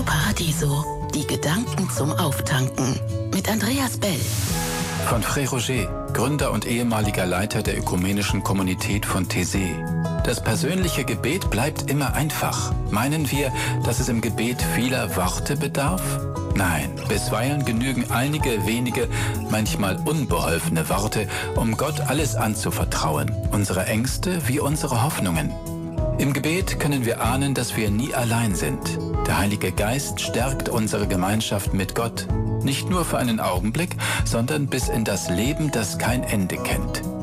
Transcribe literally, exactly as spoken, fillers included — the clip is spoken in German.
Paradiso. Die Gedanken zum Auftanken. Mit Andreas Bell. Von Frère Roger, Gründer und ehemaliger Leiter der ökumenischen Kommunität von Taizé. Das persönliche Gebet bleibt immer einfach. Meinen wir, dass es im Gebet vieler Worte bedarf? Nein, bisweilen genügen einige wenige, manchmal unbeholfene Worte, um Gott alles anzuvertrauen, unsere Ängste wie unsere Hoffnungen. Im Gebet können wir ahnen, dass wir nie allein sind. Der Heilige Geist stärkt unsere Gemeinschaft mit Gott, nicht nur für einen Augenblick, sondern bis in das Leben, das kein Ende kennt.